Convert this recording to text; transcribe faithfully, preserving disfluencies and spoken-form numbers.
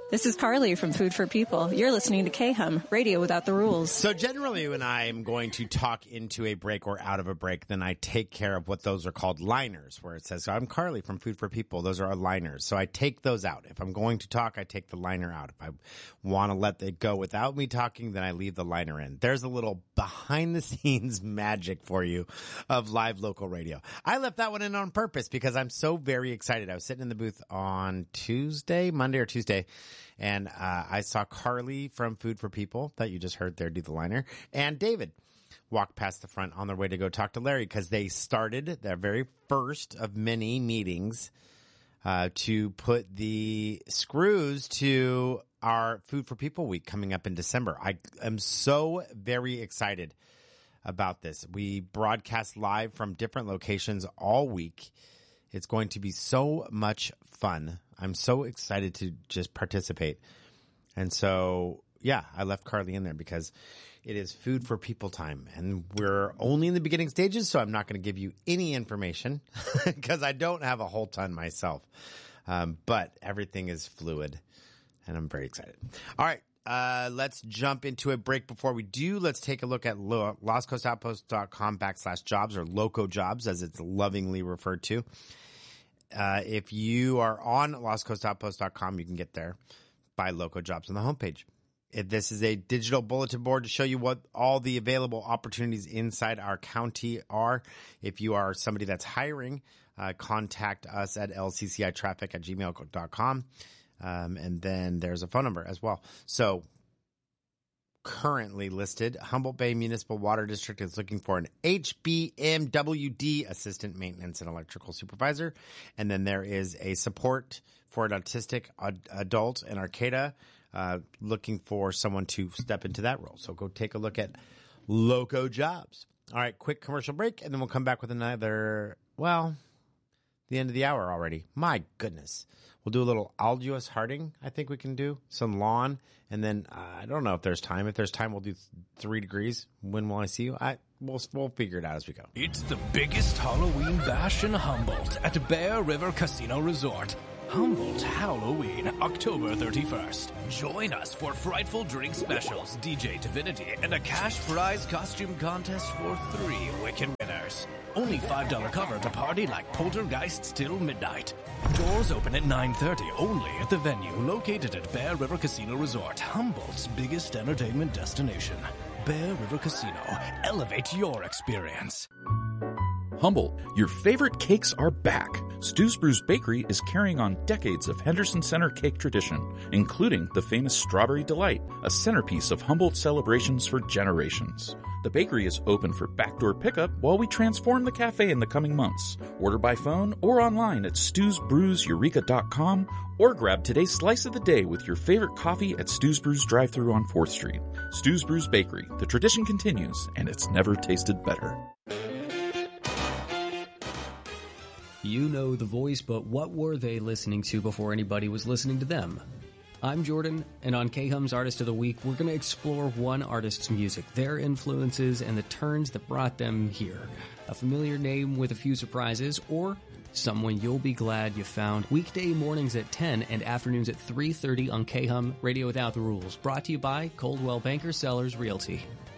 This is Carly from Food for People. You're listening to K H U M, Radio Without the Rules. So generally when I'm going to talk into a break or out of a break, then I take care of what those are called liners, where it says, I'm Carly from Food for People. Those are our liners. So I take those out. If I'm going to talk, I take the liner out. If I want to let it go without me talking, then I leave the liner in. There's a little behind-the-scenes magic for you of live local radio. I left that one in on purpose because I'm so very excited. I was sitting in the booth on Tuesday, Monday or Tuesday, and uh, I saw Carly from Food for People, that you just heard there do the liner, and David walk past the front on their way to go talk to Larry because they started their very first of many meetings uh, to put the screws to our Food for People week coming up in December. I am so very excited about this. We broadcast live from different locations all week. It's going to be so much fun. I'm so excited to just participate. And so, yeah, I left Carly in there because it is Food for People time. And we're only in the beginning stages, so I'm not going to give you any information because I don't have a whole ton myself. Um, but everything is fluid, and I'm very excited. All right. Uh, let's jump into a break. Before we do, let's take a look at lo- lostcoastoutpost.com backslash jobs, or Loco Jobs, as it's lovingly referred to. Uh, if you are on lost coast outpost dot com, you can get there by Loco Jobs on the homepage. If this is a digital bulletin board to show you what all the available opportunities inside our county are. If you are somebody that's hiring, uh, contact us at l c c i traffic at gmail dot com. Um, and then there's a phone number as well. So currently listed, Humboldt Bay Municipal Water District is looking for an H B M W D Assistant Maintenance and Electrical Supervisor. And then there is a support for an autistic ad- adult in Arcata, uh, looking for someone to step into that role. So go take a look at Loco Jobs. All right, quick commercial break, and then we'll come back with another, well, the end of the hour already. My goodness. We'll do a little Alduus Harding, I think we can do. Some lawn. And then, uh, I don't know if there's time. If there's time, we'll do th- three degrees. When will I see you? I We'll, we'll figure it out as we go. It's the biggest Halloween bash in Humboldt at Bear River Casino Resort. Humboldt Halloween, October thirty-first. Join us for frightful drink specials, D J Divinity, and a cash prize costume contest for three wicked winners. Only five dollars cover to party like poltergeists till midnight. Doors open at nine thirty only at the venue located at Bear River Casino Resort, Humboldt's biggest entertainment destination. Bear River Casino. Elevate your experience. Humboldt, your favorite cakes are back. Stu's Brews Bakery is carrying on decades of Henderson Center cake tradition, including the famous Strawberry Delight, a centerpiece of Humboldt celebrations for generations. The bakery is open for backdoor pickup while we transform the cafe in the coming months. Order by phone or online at stews brews eureka dot com, or grab today's slice of the day with your favorite coffee at Stu's Brews drive-thru on fourth street. Stu's Brews Bakery. The tradition continues, and it's never tasted better. You know the voice, but what were they listening to before anybody was listening to them? I'm Jordan, and on K H U M's Artist of the Week, we're going to explore one artist's music, their influences, and the turns that brought them here. A familiar name with a few surprises, or someone you'll be glad you found. Weekday mornings at ten and afternoons at three thirty on K H U M, Radio Without the Rules. Brought to you by Coldwell Banker Sellers Realty.